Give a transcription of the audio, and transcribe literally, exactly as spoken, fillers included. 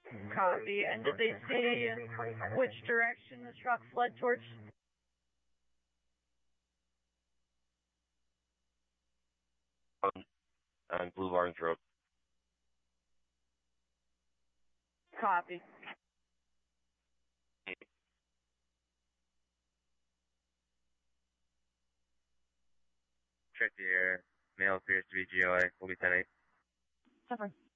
Copy. And did they say which direction the truck fled towards? On, on Blue Barnes Road. Copy. Check the air. Male appears to be G O A. We'll be ten eight. Suffer.